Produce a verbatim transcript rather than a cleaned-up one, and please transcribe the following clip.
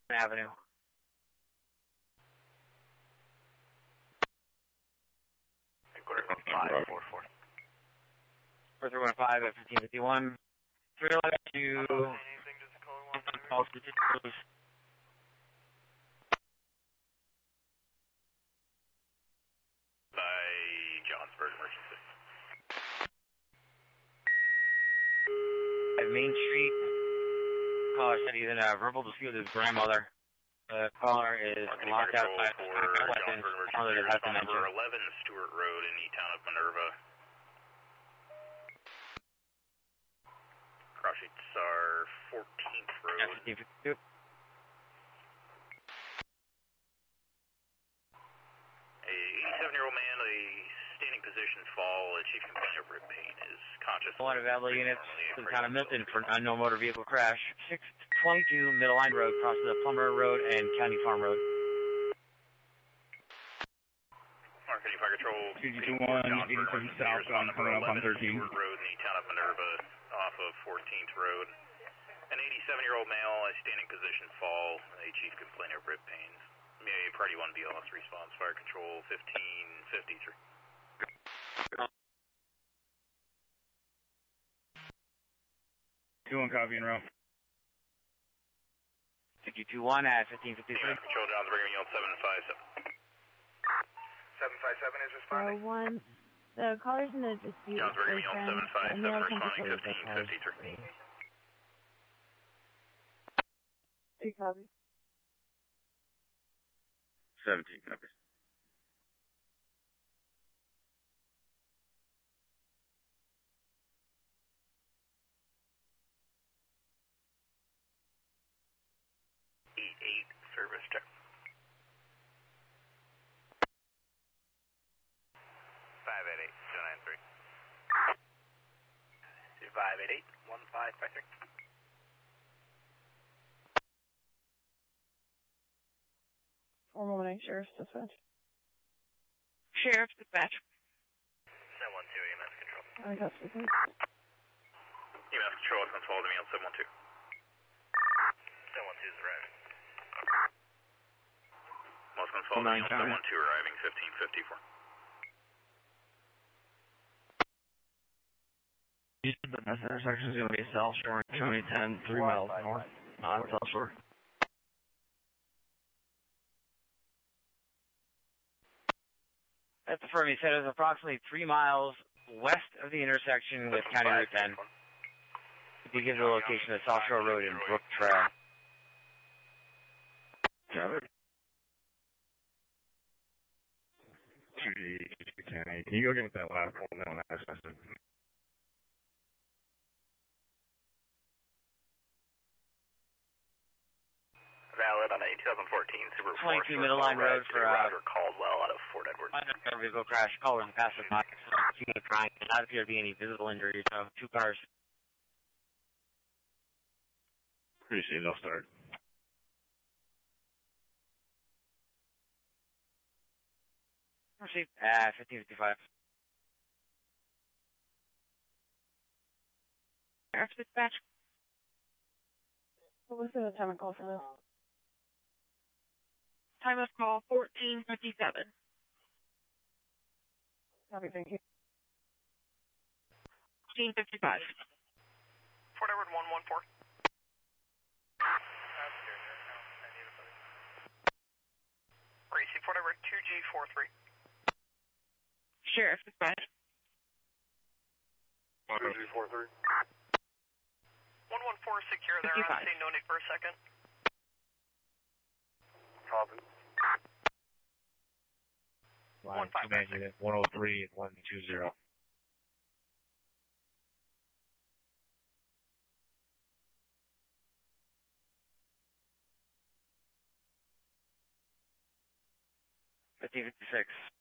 Avenue. Quarter five four four. four three one five at fifteen fifty-one. three eleven to Anything, just call one. calls to disclose. By Johnsburg emergency. At Main Street, caller said he's in a verbal dispute with his grandmother. The caller is locked outside for weapons. Johnsburg emergency response number eleven, Stewart Road in E-Town of Minerva. Cross sheets are fourteenth Road. fifteen fifty-two. A eighty-seven-year-old man, a standing position fall, a chief complaint of rib pain, is conscious. One available units to the town of Milton for an unknown motor vehicle crash. six twenty-two Middle Line Road, crosses the Plummer Road and County Farm Road. Mark County Fire Control. two two one, eighty-seven southbound, coming up on thirteen. Stewart Road in the town of Minerva, off of fourteenth Road. An eighty-seven-year-old male, a standing position fall, a chief complaint of rib pains. May Party one B L S response, Fire Control fifteen fifty-three. two one copy en route. fifty-two one at fifteen fifty-three. Control down the ring, yield seven five seven. seven five seven is responding. So one, the caller's in a dispute John's with ring, his yield friend. seven five A seven, male responding comes to fifteen fifty-three. Three copies. seventeen copies. eight eight, service check. five eight eight, two nine three. five eight eight, one five five three. Four morning, Sheriff's Dispatch. Sheriff's Dispatch. seven one two, E M S Control. I got something. E M S Control, it's controlled to me on seven one two. seven one two is arriving. Most controlled to me on seven one two arriving fifteen fifty-four. You said the best intersection is going to be South Shore and County ten, three miles north on South Shore. That's the firm. He said it was approximately three miles west of the intersection with County Route ten. He gives the location of South Shore Road and Brook Trail. Got it. two G, two ten, eight. Can you go get with that last one? That one I message. Valid on a two thousand fourteen Subaru twenty-two Middle Line Road for uh, Roger Caldwell out of Fort Edward. unknown vehicle crash. Caller in the passenger pocket. So she was crying. Did not appear to be any visible injuries. So two cars. Appreciate it. I'll start. Proceed. Ah, fifteen fifty-five. Sheriff's Dispatch. What was the time of call for this? Time of call fourteen fifty-seven. Copy, thank you. fifteen fifty-five. Fort Edward one one four. Gracie, Fort Edward two G four three. Sheriff's Dispatch. two G four three. one one four secure there. fifty-five. I'm saying no need for a second. Copy. Line two negative, one oh three and one two zero. fifteen fifty-six.